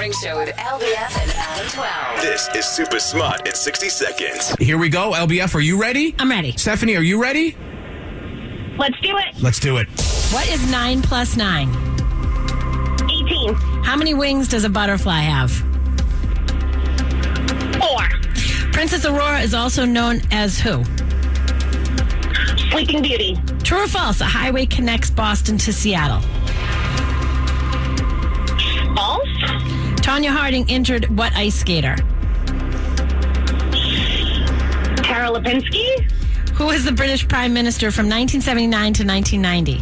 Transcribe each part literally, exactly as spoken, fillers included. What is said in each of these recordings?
Morning Show with L B F and Adam twelve. This is Super Smart in sixty seconds. Here we go. L B F, are you ready? I'm ready. Stephanie, are you ready? Let's do it. Let's do it. What is nine plus nine? eighteen. How many wings does a butterfly have? Four. Princess Aurora is also known as who? Sleeping Beauty. True or false? A highway connects Boston to Seattle. False. Tonya Harding injured what ice skater? Tara Lipinski. Who is the British Prime Minister from nineteen seventy-nine to nineteen ninety?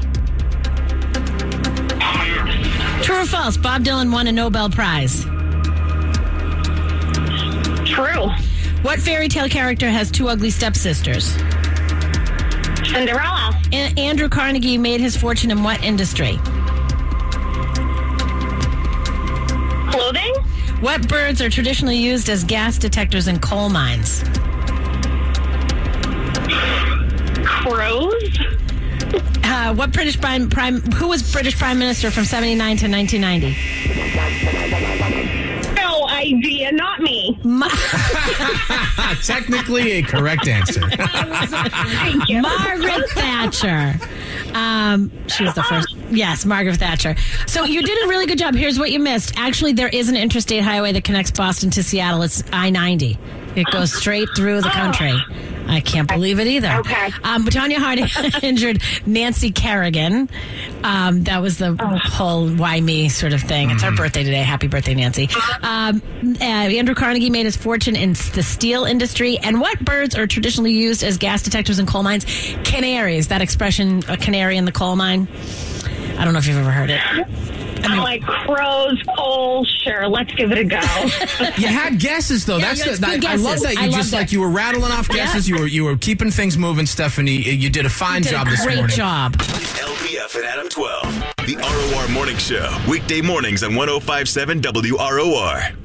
True or false? Bob Dylan won a Nobel Prize. True. What fairy tale character has two ugly stepsisters? Cinderella. A- Andrew Carnegie made his fortune in what industry? Clothing. What birds are traditionally used as gas detectors in coal mines? Crows. Uh, what British prime, prime who was British Prime Minister from seventy-nine to nineteen ninety? No idea. Not me. Ma- Technically a correct answer. Thank you. Margaret Thatcher. Um, she was the first. Yes, Margaret Thatcher. So you did a really good job. Here's what you missed. Actually, there is an interstate highway that connects Boston to Seattle. It's I ninety. It goes straight through the country. I can't believe it either. Okay. Um, but Tonya Harding injured Nancy Kerrigan. Um, that was the Oh. whole why me sort of thing. It's her birthday today. Happy birthday, Nancy. Um, uh, Andrew Carnegie made his fortune in the steel industry. And what birds are traditionally used as gas detectors in coal mines? Canaries. That expression, a canary in the coal mine. I don't know if you've ever heard it. I mean, I'm like crows, poles. Sure, let's give it a go. You had guesses though. Yeah, That's you had the, good I, I love guesses. that you I just love like that. you were rattling off guesses. You were you were keeping things moving, Stephanie. You did a fine did job a this great morning. job. L B F and Adam twelve. The R O R Morning Show. Weekday mornings on one oh five point seven W R O R.